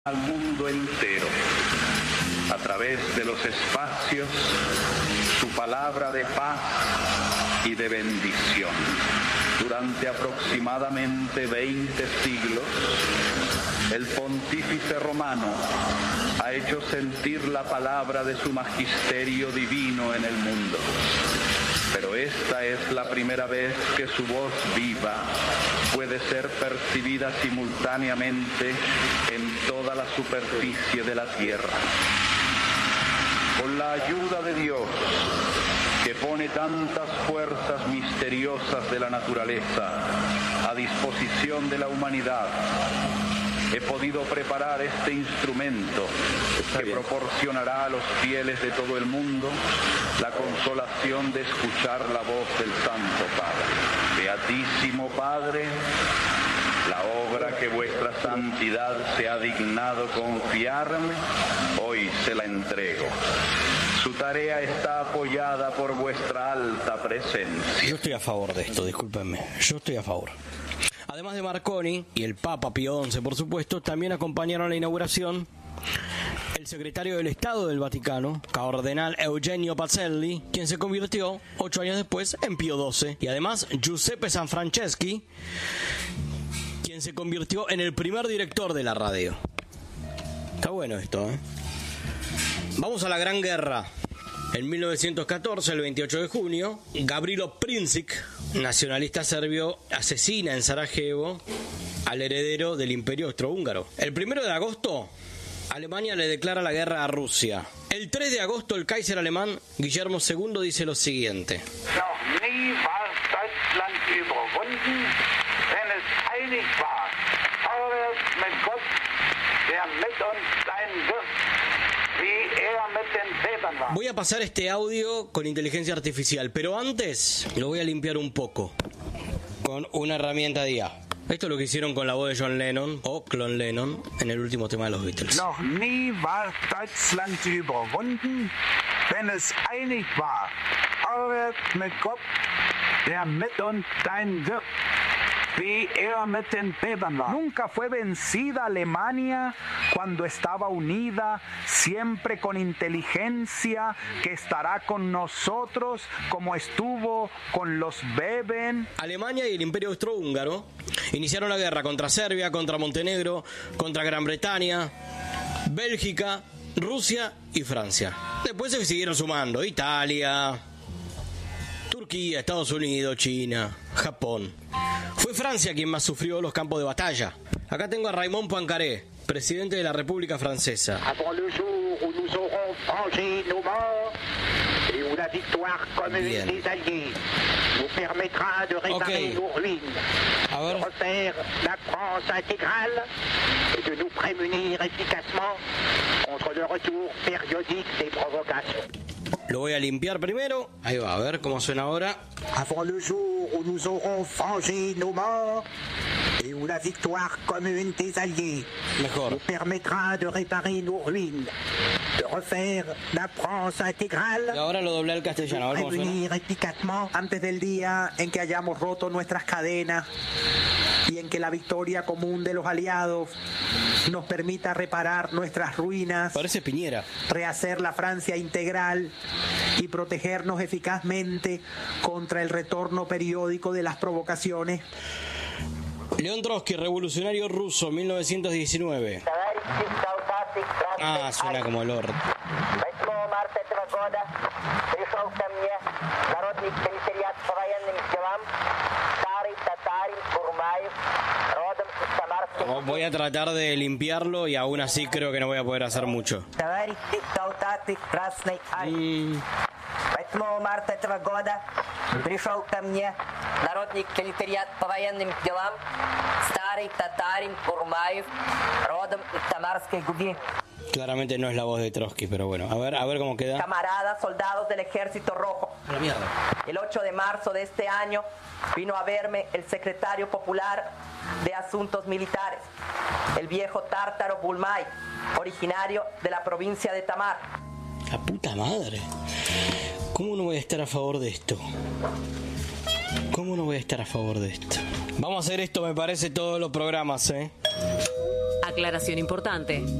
al mundo entero, a través de los espacios, su palabra de paz y de bendición. Durante aproximadamente 20 siglos, el pontífice romano ha hecho sentir la palabra de su magisterio divino en el mundo. Pero esta es la primera vez que su voz viva puede ser percibida simultáneamente en toda la superficie de la tierra. Con la ayuda de Dios, que pone tantas fuerzas misteriosas de la naturaleza a disposición de la humanidad, he podido preparar este instrumento que proporcionará a los fieles de todo el mundo la consolación de escuchar la voz del Santo Padre. Beatísimo Padre, la obra que vuestra santidad se ha dignado confiarme, hoy se la entrego. Su tarea está apoyada por vuestra alta presencia. Yo estoy a favor de esto, discúlpenme. Yo estoy a favor. Además de Marconi y el Papa Pío XI, por supuesto, también acompañaron la inauguración el secretario del Estado del Vaticano, cardenal Eugenio Pacelli, quien se convirtió 8 años después en Pío XII, y además Giuseppe Sanfranceschi, quien se convirtió en el primer director de la radio. Está bueno esto, ¿eh? Vamos a la Gran Guerra. En 1914, el 28 de junio, Gavrilo Princip, nacionalista serbio, asesina en Sarajevo al heredero del Imperio Austrohúngaro. El 1 de agosto, Alemania le declara la guerra a Rusia. El 3 de agosto, el Kaiser alemán Guillermo II dice lo siguiente: Noch nie war Deutschland überwunden, wenn es einig war. Vorwärts mit Gott, der mit uns sein wird. Voy a pasar este audio con inteligencia artificial, pero antes lo voy a limpiar un poco con una herramienta de IA. Esto es lo que hicieron con la voz de John Lennon o Clon Lennon en el último tema de los Beatles. Noch nie war Deutschland überwunden, wenn es einig war. Vorwärts mit Gott, der mit uns sein wird. Nunca fue vencida Alemania cuando estaba unida, siempre con inteligencia, que estará con nosotros como estuvo con los Beben. Alemania y el Imperio Austrohúngaro iniciaron la guerra contra Serbia, contra Montenegro, contra Gran Bretaña, Bélgica, Rusia y Francia. Después se siguieron sumando Italia, Turquía, Estados Unidos, China, Japón. Fue Francia quien más sufrió los campos de batalla. Acá tengo a Raymond Poincaré, presidente de la República Francesa. Bien. Okay. A ver. Lo voy a limpiar primero. Ahí va, a ver cómo suena ahora. Avant le jour où nous aurons vengé nos morts et où la victoire commune des Alliés Mejor. nous permettra de réparer nos ruines, de refaire la France intégrale. Y ahora lo doblé al castellano. A ver cómo suena. Antes del día en que hayamos roto nuestras cadenas y en que la victoria común de los aliados nos permita reparar nuestras ruinas. Parece Piñera. Rehacer la Francia integral y protegernos eficazmente contra el retorno periódico de las provocaciones. León Trotsky, revolucionario ruso, 1919. Ah, suena como el orto. Voy a tratar de limpiarlo y aún así creo que no voy a poder hacer mucho. 8 марта этого года пришел ко мне народный комиссариат по военным делам, старый татарин Курмаев, родом из Самарской губы. Claramente no es la voz de Trotsky, pero bueno, a ver cómo queda. Camaradas, soldados del Ejército Rojo. A la mierda. El 8 de marzo de este año vino a verme el secretario popular de Asuntos Militares, el viejo tártaro Bulmay, originario de la provincia de Tamar. La puta madre. ¿Cómo no voy a estar a favor de esto? ¿Cómo no voy a estar a favor de esto? Vamos a hacer esto, me parece, todos los programas, ¿eh? aclaración importante.